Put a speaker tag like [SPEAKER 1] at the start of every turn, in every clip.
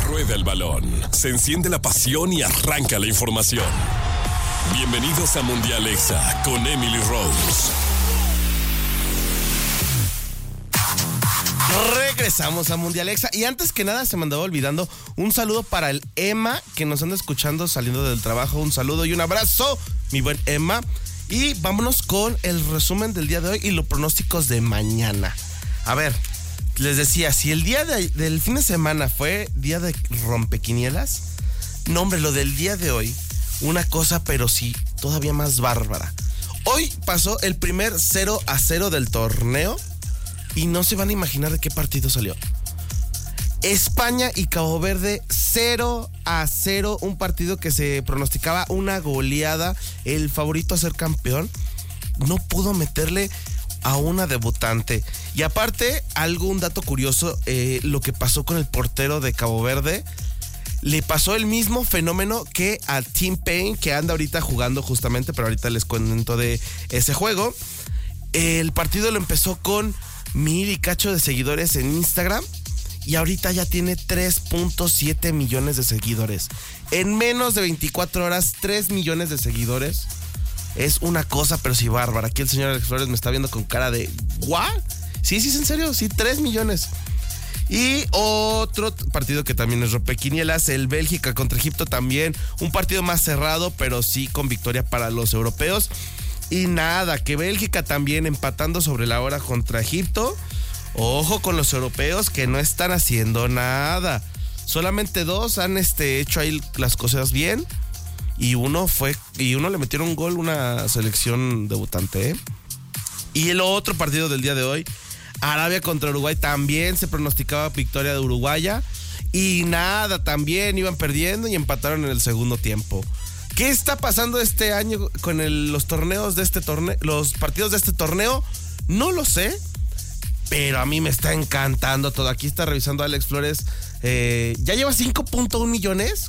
[SPEAKER 1] Rueda el balón, se enciende la pasión y arranca la información. Bienvenidos a Mundial Exa con Emily Rose.
[SPEAKER 2] Regresamos a Mundial Exa y antes que nada se me andaba olvidando un saludo para el Emma que nos anda escuchando saliendo del trabajo. Un saludo y un abrazo, mi buen Emma. Y vámonos con el resumen del día de hoy y los pronósticos de mañana. A ver, les decía, si el día del fin de semana fue día de rompequinielas, no hombre, lo del día de hoy, una cosa pero sí, todavía más bárbara. Hoy pasó el primer 0-0 del torneo y no se van a imaginar de qué partido salió. España y Cabo Verde 0-0, un partido que se pronosticaba una goleada, el favorito a ser campeón, no pudo meterle a una debutante. Y aparte, un dato curioso, lo que pasó con el portero de Cabo Verde, le pasó el mismo fenómeno que a Tim Payne, que anda ahorita jugando justamente, pero ahorita les cuento de ese juego. El partido lo empezó con 1,000 y cacho de seguidores en Instagram y ahorita ya tiene 3.7 millones de seguidores. En menos de 24 horas, 3 millones de seguidores. Es una cosa, pero sí bárbara. Aquí el señor Alex Flores me está viendo con cara de ¿what? Sí, es en serio, sí, 3 millones. Y otro partido que también es rompequinielas, el Bélgica contra Egipto también. Un partido más cerrado, pero sí con victoria para los europeos. Y nada, que Bélgica también empatando sobre la hora contra Egipto. Ojo con los europeos que no están haciendo nada. Solamente 2 han hecho ahí las cosas bien. Y uno le metieron un gol, una selección debutante, Y el otro partido del día de hoy, Arabia contra Uruguay, también se pronosticaba victoria de Uruguaya. Y nada, también iban perdiendo y empataron en el segundo tiempo. ¿Qué está pasando este año con los torneos de este torneo, los partidos de este torneo? No lo sé, pero a mí me está encantando todo. Aquí está revisando Alex Flores. Ya lleva 5.1 millones,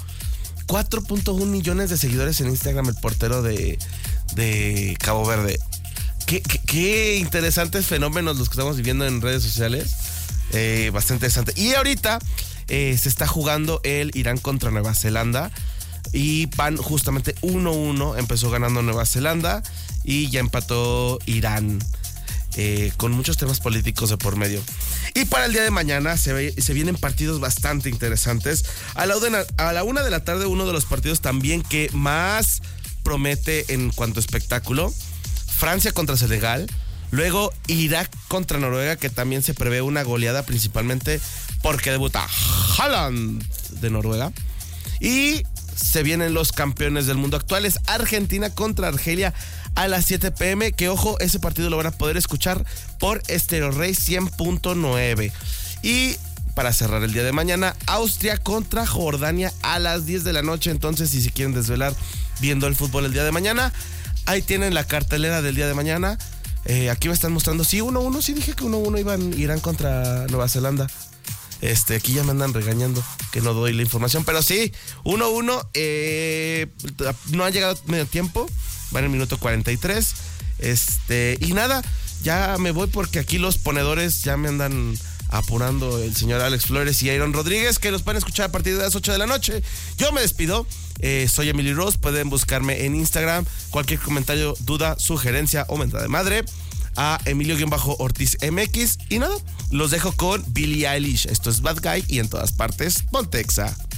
[SPEAKER 2] 4.1 millones de seguidores en Instagram el portero de Cabo Verde. Qué interesantes fenómenos los que estamos viviendo en redes sociales. Bastante interesante. Y ahorita se está jugando el Irán contra Nueva Zelanda. Y van justamente 1-1. Empezó ganando Nueva Zelanda y ya empató Irán. Con muchos temas políticos de por medio. Y para el día de mañana se vienen partidos bastante interesantes. A la 1 de la tarde, uno de los partidos también que más promete en cuanto a espectáculo. Francia contra Senegal. Luego Irak contra Noruega, que también se prevé una goleada, principalmente porque debuta Haaland de Noruega. Y se vienen los campeones del mundo actuales, Argentina contra Argelia a las 7 p.m. Que ojo, ese partido lo van a poder escuchar por Stereo Rey 100.9. Y para cerrar el día de mañana, Austria contra Jordania a las 10 de la noche. Entonces, si se quieren desvelar viendo el fútbol el día de mañana, ahí tienen la cartelera del día de mañana. Aquí me están mostrando, sí, 1-1, sí dije que 1-1 Irán contra Nueva Zelanda. Aquí ya me andan regañando que no doy la información, pero sí, 1-1, no ha llegado medio tiempo, va en el minuto 43, y nada, ya me voy porque aquí los ponedores ya me andan apurando, el señor Alex Flores y Aaron Rodríguez, que los pueden escuchar a partir de las 8 de la noche. Yo me despido, soy Emily Rose, pueden buscarme en Instagram, cualquier comentario, duda, sugerencia o mentada de madre, a Emilio-Ortiz MX. Y nada, los dejo con Billie Eilish. Esto es Bad Guy y en todas partes, ponte Exa.